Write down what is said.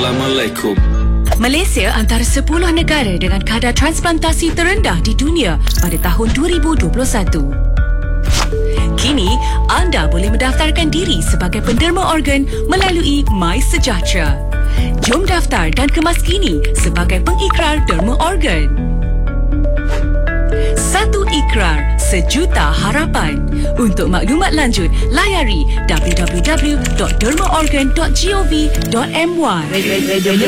Assalamualaikum. Malaysia antara 10 negara dengan kadar transplantasi terendah di dunia pada tahun 2021. Kini, anda boleh mendaftarkan diri sebagai penderma organ melalui MySejahtera. Jom daftar dan kemas kini sebagai pengikrar derma organ. Satu ikrar, sejuta harapan. Untuk maklumat lanjut, layari www.dermaorgan.gov.my.